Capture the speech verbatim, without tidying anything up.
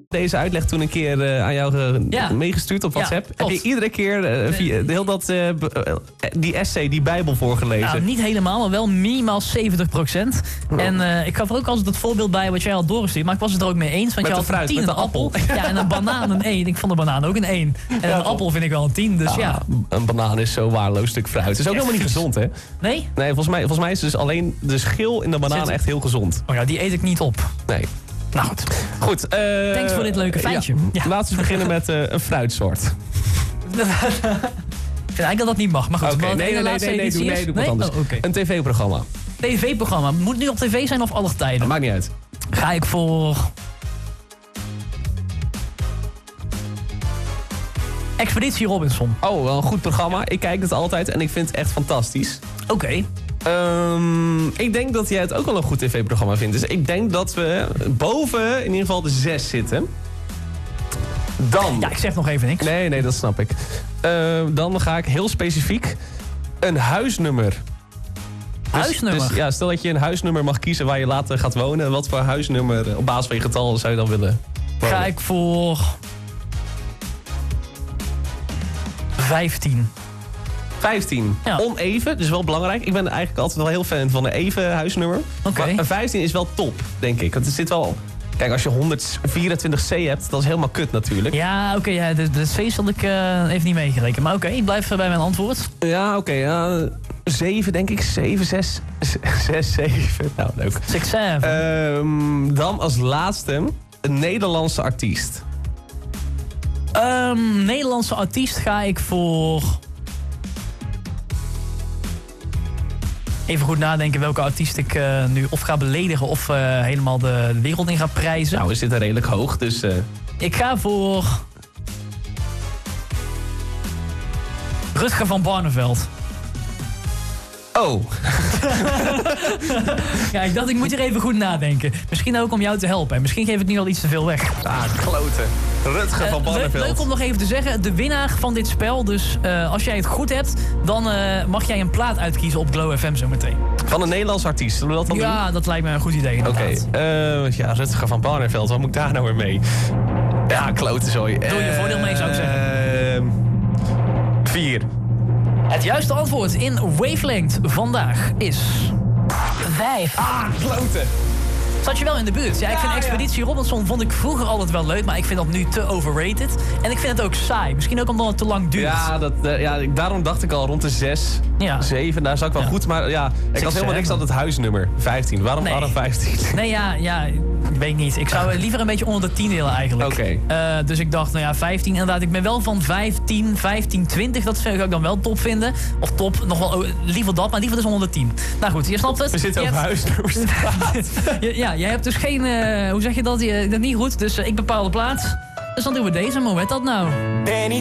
deze uitleg toen een keer uh, aan jou uh, ja. meegestuurd op WhatsApp. Ja, heb je iedere keer uh, via, de heel dat, uh, b- uh, die essay, die Bijbel voorgelezen? Nou, niet helemaal, maar wel minimaal zeventig procent. Oh. En uh, ik gaf er ook altijd het voorbeeld bij wat jij had doorgestuurd. Maar ik was het er ook mee eens. Want met je de had fruit, een tien met de een appel. appel. Ja, en een banaan een één. Ik vond de banaan ook een één. En ja, een appel vind ik wel een tien. Dus ja. ja. Een banaan is zo'n waardeloos stuk fruit. Het is ook helemaal niet gezond, hè? Nee? Nee, volgens mij, volgens mij is dus alleen de schil in de banaan Zit... echt heel gezond. Oh ja, die eet ik niet op. Nee. Nou goed. Goed. Uh, Thanks voor dit leuke feitje. Ja. Ja. Laten we beginnen met uh, een fruitsoort. Ik vind eigenlijk dat dat niet mag. Maar goed, okay, wat nee, nee, nee, nee, nee, doe, nee, doe nee? anders. Oh, okay. Een tv-programma. tv-programma. Moet het nu op tv zijn of alle tijden? Dat maakt niet uit. Ga ik voor... Expeditie Robinson. Oh, wel een goed programma. Ik kijk het altijd en ik vind het echt fantastisch. Oké. Okay. Um, ik denk dat jij het ook wel een goed tv-programma vindt. Dus ik denk dat we boven in ieder geval de zes zitten. Dan... Ja, ik zeg nog even niks. Nee, nee, dat snap ik. Uh, dan ga ik heel specifiek een huisnummer. Dus, huisnummer? Dus, ja, stel dat je een huisnummer mag kiezen waar je later gaat wonen. Wat voor huisnummer op basis van je getal zou je dan willen wonen? Ga ik voor... vijftien. vijftien. Ja. Oneven, dus wel belangrijk. Ik ben eigenlijk altijd wel heel fan van een even huisnummer. Okay. Maar een vijftien is wel top, denk ik. Want er zit wel... Kijk, als je honderdvierentwintig C hebt, dat is helemaal kut natuurlijk. Ja, oké. Okay, ja, de, de C zal ik uh, even niet meegerekend. Maar oké, okay, ik blijf bij mijn antwoord. Ja, oké. Okay, ja, zeven denk ik. zeven, zes, zes, zeven. Nou, leuk. zes, zeven. Um, dan als laatste een Nederlandse artiest. Um, Nederlandse artiest ga ik voor... Even goed nadenken welke artiest ik uh, nu of ga beledigen of uh, helemaal de wereld in ga prijzen. Nou, is dit redelijk hoog, dus... Uh... Ik ga voor... Rutger van Barneveld. Oh. Ja, ik dacht, ik moet hier even goed nadenken. Misschien ook om jou te helpen. En misschien geef ik nu al iets te veel weg. Ah, kloten. Rutger uh, van Barneveld. Leuk, leuk om nog even te zeggen. De winnaar van dit spel, dus uh, als jij het goed hebt... dan uh, mag jij een plaat uitkiezen op Glow F M zometeen. Van een Nederlands artiest, zullen we dat dan ja, doen? Ja, dat lijkt me een goed idee. Oké, okay. uh, ja, Rutger van Barneveld. Wat moet ik daar nou weer mee? Ja, kloten zooi. Doe je voordeel mee, zou ik zeggen. Uh, vier. Het juiste antwoord in Wavelength vandaag is... Vijf. Ah, kloten. Zat je wel in de buurt. Ja, ik vind ja, Expeditie ja. Robinson vond ik vroeger altijd wel leuk, maar ik vind dat nu te overrated. En ik vind het ook saai. Misschien ook omdat het te lang duurt. Ja, dat, uh, ja daarom dacht ik al rond de zes, ja. zeven, daar zat ik wel ja. goed. Maar ja, ik had helemaal niks aan het huisnummer. vijftien. Waarom, nee. waarom vijftien? Nee, ja, ja, ik weet niet. Ik zou liever een beetje onder de tien willen eigenlijk. Oké. Okay. Uh, dus ik dacht, nou ja, vijftien. Inderdaad, ik ben wel van vijftien, vijftien, twintig. Dat zou ik dan wel top vinden. Of top, nog wel, oh, liever dat, maar liever dus onder de tien. Nou goed, je snapt het. We zitten op hebt... huisnummers. Ja, jij hebt dus geen... Uh, hoe zeg je dat? Je, dat niet goed. Dus uh, ik bepaal de plaats. Dus dan doen we deze. Maar hoe heet dat nou? Benny.